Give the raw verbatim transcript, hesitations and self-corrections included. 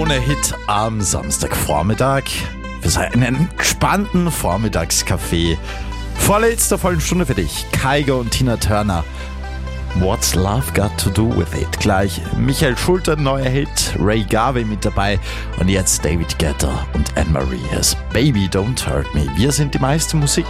Krone-Hit am Samstagvormittag für einen entspannten Vormittagskaffee. Vorletzter vollen Stunde für dich, Kygo und Tina Turner. What's Love Got to Do With It? Gleich Michael Schulter, neuer Hit, Ray Garvey mit dabei und jetzt David Guetta und Anne-Marie as Baby Don't Hurt Me. Wir sind die meiste Musik.